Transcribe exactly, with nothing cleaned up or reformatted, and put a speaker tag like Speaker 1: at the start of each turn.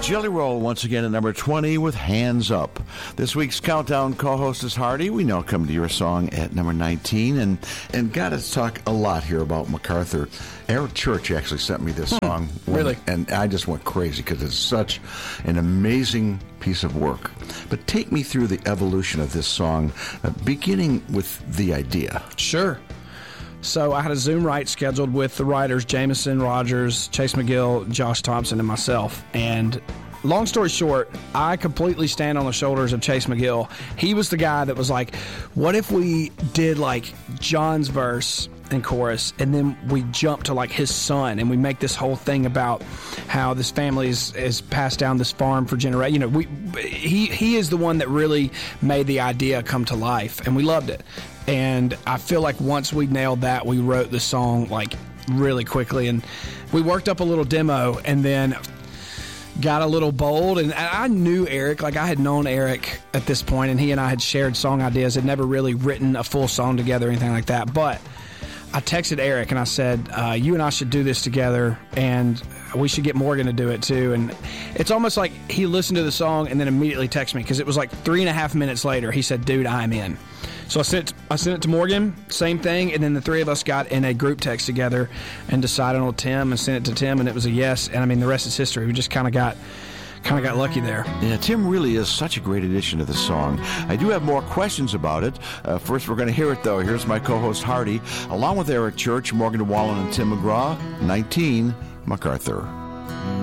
Speaker 1: Jelly Roll once again at number twenty with Hands Up. This week's Countdown co-host is Hardy. We now come to your song at number nineteen. And, and got to talk a lot here about MacArthur. Eric Church actually sent me this song.
Speaker 2: Hmm, really?
Speaker 1: When, and I just went crazy because it's such an amazing piece of work. But take me through the evolution of this song, uh, beginning with the idea.
Speaker 2: Sure. So I had a Zoom write scheduled with the writers, Jameson, Rogers, Chase McGill, Josh Thompson, and myself. And long story short, I completely stand on the shoulders of Chase McGill. He was the guy that was like, what if we did like John's verse and chorus, and then we jump to like his son, and we make this whole thing about how this family is, is passed down this farm for generations. You know, we he he is the one that really made the idea come to life, and we loved it. And I feel like once we nailed that, we wrote the song like really quickly, and we worked up a little demo, and then got a little bold. And I knew Eric, like I had known Eric at this point, and he and I had shared song ideas, had never really written a full song together or anything like that. But I texted Eric and I said, uh, you and I should do this together, and we should get Morgan to do it too. And it's almost like he listened to the song and then immediately texted me, because it was like three and a half minutes later. He said, dude, I'm in. So I sent, I sent it to Morgan, same thing, and then the three of us got in a group text together and decided on Tim and sent it to Tim, and it was a yes. And I mean, the rest is history. We just kind of got kind of got lucky there.
Speaker 1: Yeah, Tim really is such a great addition to the song. I do have more questions about it. Uh, first, we're going to hear it, though. Here's my co-host, Hardy, along with Eric Church, Morgan Wallen, and Tim McGraw. nineteen, MacArthur.